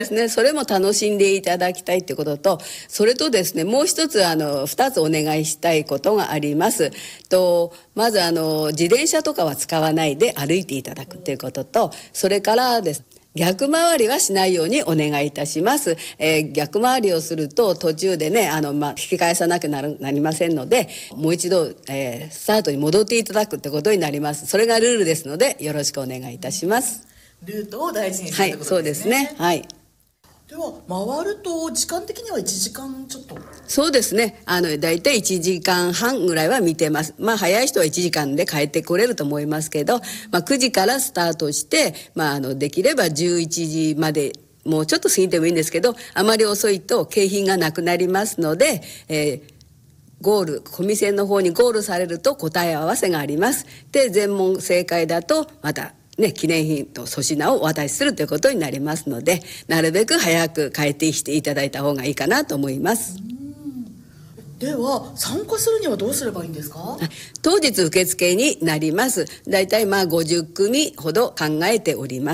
ですね、それも楽しんでいただきたいってことと、それとですね、もう一つ二つお願いしたいことがあります。まず自転車とかは使わないで歩いていただくっていうことと、それからです。逆回りはしないようにお願いいたします。逆回りをすると途中でね、引き返さなくなりませんので、もう一度、スタートに戻っていただくってことになります。それがルールですので、よろしくお願いいたします。 ルートを大事にするってことですね。 はい、そうですね。はい。 では回ると時間的には1時間ちょっと。 そうですね。だいたい1時間半ぐらいは見てます。早い人は1時間で帰ってこれると思いますけど、9時からスタートして、できれば11時まで、もうちょっと過ぎてもいいんですけど、あまり遅いと景品がなくなりますので、ゴール、コミセンの方にゴールされると答え合わせがあります。で、全問正解だと、また、記念品と粗品をお渡しするということになりますので、なるべく早く帰ってきていただいた方がいいかなと思います。 では参加するにはどうすればいいんですか？ 当日受付になります。だいたい50組ほど考えております。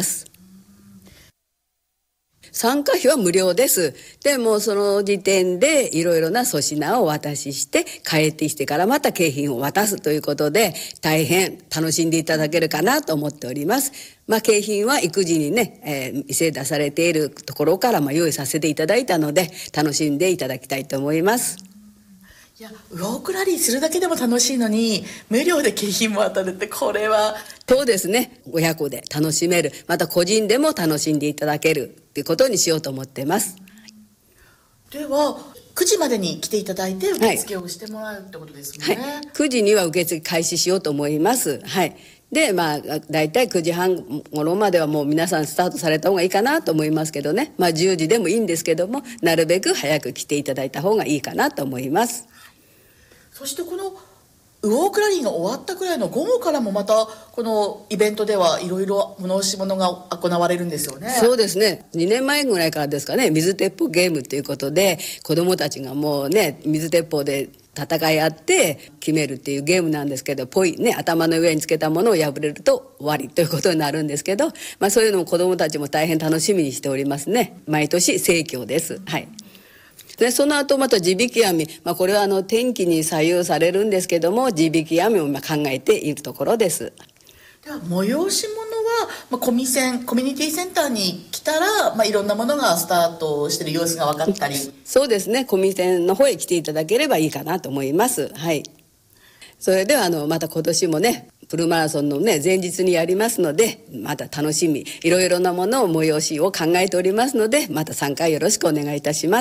参加費は無料です。でもその時点でいろいろな粗品をお渡しして帰ってきてからまた景品を渡すということで大変楽しんでいただけるかなと思っております。景品は育児にね、店出されているところから用意させていただいたので楽しんでいただきたいと思います。 いや、ウォークラリーするだけでも楽しいのに無料で景品も当たるって、これはそうですね、親子で楽しめる、また個人でも楽しんでいただけるということにしようと思ってます。 では9時までに来ていただいて受付をしてもらうってことですね。 はい、9時には受付開始しようと思います。はい。で、だいたい9時半頃まではもう皆さんスタートされた方がいいかなと思いますけどね。10時でもいいんですけども、なるべく早く来ていただいた方がいいかなと思います。 そしてこのウォークラリーが終わったくらいの午後からもまたこのイベントではいろいろ催し物が行われるんですよね。 そうですね。2年前ぐらいからですかね、水鉄砲ゲームということで子どもたちがもうね、水鉄砲で戦い合って決めるっていうゲームなんですけど、頭の上につけたものを破れると終わりということになるんですけど、そういうのも子どもたちも大変楽しみにしておりますね。毎年盛況です。はい。でその後また地引き網、これは天気に左右されるんですけども、地引き網を考えているところです。 では催し物は、コミュニティセンターに来たら、いろんなものがスタートしている様子が分かったり。 そうですね、コミセンの方へ来ていただければいいかなと思います。はい。それではまた今年もね、フルマラソンのね前日にやりますので、また楽しみ、いろいろなものを催しを考えておりますので、また参加よろしくお願いいたします。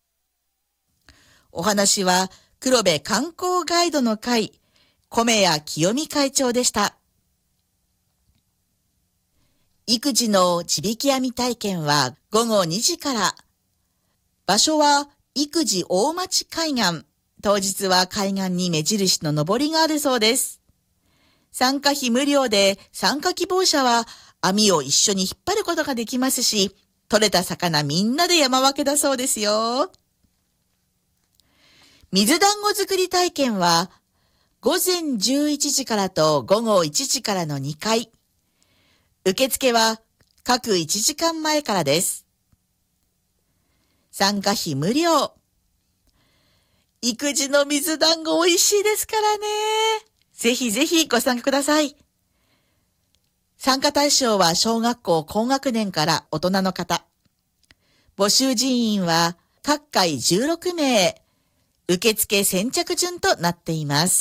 お話は黒部観光ガイドの会米谷清美会長でした。育児の地引き網体験は午後2時から。場所は育児大町海岸。当日は海岸に目印の上りがあるそうです。参加費無料で、参加希望者は網を一緒に引っ張ることができますし、取れた魚みんなで山分けだそうですよ。水団子作り体験は午前11時からと午後1時からの2回。受付は各1時間前からです。参加費無料。育児の水団子美味しいですからね。ぜひぜひご参加ください。参加対象は小学校高学年から大人の方。募集人員は各回16名。受付先着順となっています。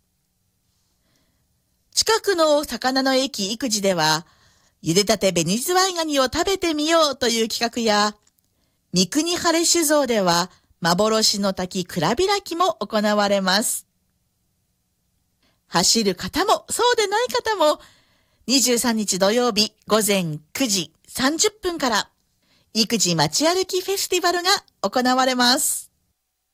近くの魚の駅育児では、茹でたて紅ズワイガニを食べてみようという企画や、三国晴れ酒造では、幻の滝蔵開きも行われます。走る方もそうでない方も、23日土曜日午前9時30分から、育児街歩きフェスティバルが行われます。